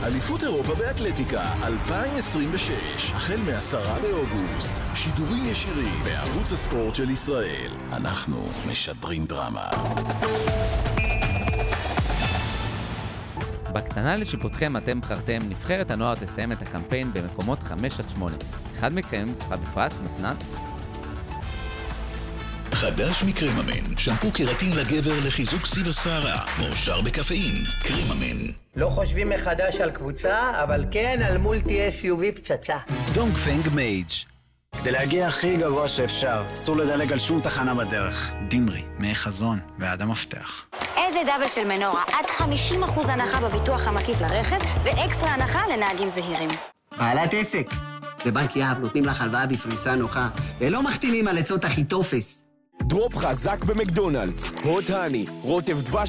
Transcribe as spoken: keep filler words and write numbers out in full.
אליפות אירופה באתלטיקה אלפיים עשרים ושש, החל מעשרה באוגוסט, שידורים ישירים בערוץ הספורט של ישראל. אנחנו משדרים דרמה. בקטנה לשיפוטכם אתם בחרתם נבחרת הנוער תסיים את הקמפיין במקומות חמש עד שמונה. אחד מכם זכה בפרס מתנת חדש מקרממן, שמפו קראטין לגבר לחיזוק סיב השערה, מאושר בקפאין, קרממן. לא חושבים מחדש על קבוצה, אבל כן על מולטי אס יו וי פצצה. דונגפנג מייג'. כדי להגיע הכי גבוה שאפשר, אסור לדלג על שום תחנה בדרך. דימרי, מי חזון ועד המפתח. איזה דאבל של מנורה, עד חמישים אחוז הנחה בביטוח המקיף לרכב, ואקסטרה הנחה לנהגים זהירים. בעלת עסק. בבנק יהב נותנים לך הלוואה בפריסה נוחה, ולא מחתימים על עצות הכי תופס. דרופ חזק במקדונלדס, הוט הני, רוטב דבש